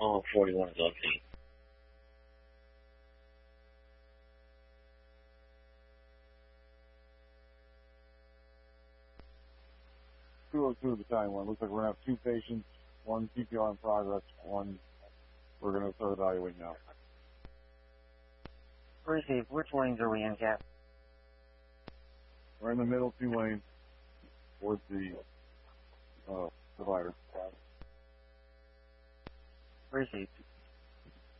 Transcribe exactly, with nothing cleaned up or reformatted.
Oh, forty-one is okay. two oh two Battalion one. Looks like we're going to have two patients, one C P R in progress, one we're going to start evaluating now. Receive. Which lanes are we in, Cap? We're in the middle two lanes towards the uh, divider. Receive.